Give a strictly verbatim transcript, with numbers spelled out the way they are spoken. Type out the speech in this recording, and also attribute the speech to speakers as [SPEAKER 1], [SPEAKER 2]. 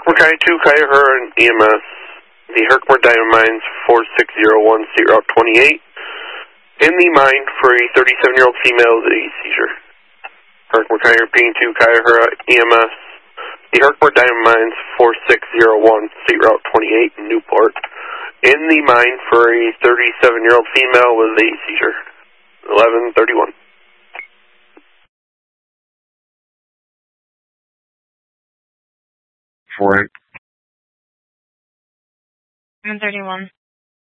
[SPEAKER 1] Herkimer County two, Cuyahoga and E M S. The Herkimer Diamond Mines four six zero one, State Route twenty-eight. In the mine for a thirty-seven-year-old female with a seizure. Herkimer County repeating two, Cuyahoga E M S. The Herkimer Diamond Mines four six zero one, State Route twenty-eight in Newport. In the mine for a thirty-seven-year-old female with a seizure. eleven thirty-one.
[SPEAKER 2] four eight.
[SPEAKER 3] eleven thirty-one.